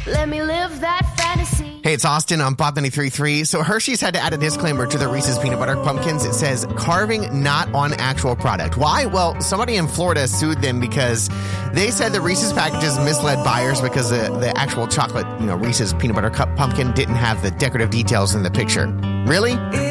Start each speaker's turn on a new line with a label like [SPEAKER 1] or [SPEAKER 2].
[SPEAKER 1] Let me live that fantasy.
[SPEAKER 2] Hey, it's Austin on Bob 93.3. So Hershey's had to add a disclaimer to the Reese's Peanut Butter Pumpkins. It says, carving not on actual product. Why? Well, somebody in Florida sued them because they said the Reese's packages misled buyers because the actual chocolate, Reese's Peanut Butter Cup pumpkin didn't have the decorative details in the picture. Really?